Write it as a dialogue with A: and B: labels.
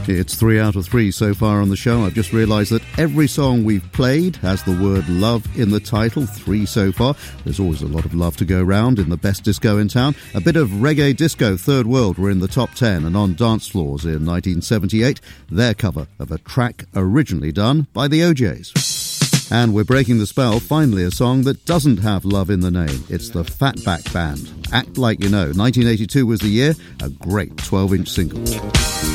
A: It's 3 out of 3 so far on the show. I've just realised that every song we've played has the word love in the title. 3 so far. There's always a lot of love to go round in the best disco in town. A bit of reggae disco, Third World, were in the top 10 and on dance floors in 1978. Their cover of a track originally done by the OJs. And we're breaking the spell, finally a song that doesn't have love in the name. It's the Fatback Band. Act Like You Know. 1982 was the year, a great 12-inch single.